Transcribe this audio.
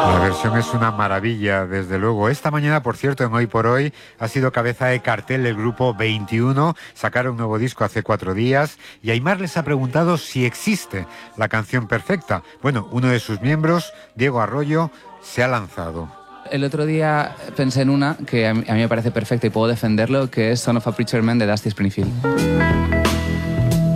La versión es una maravilla, desde luego. Esta mañana, por cierto, en Hoy por Hoy, ha sido cabeza de cartel del grupo 21. Sacaron un nuevo disco hace 4 días y Aimar les ha preguntado si existe la canción perfecta. Bueno, uno de sus miembros, Diego Arroyo, se ha lanzado. El otro día pensé en una que a mí me parece perfecta y puedo defenderlo, que es Son of a Preacher Man de Dusty Springfield.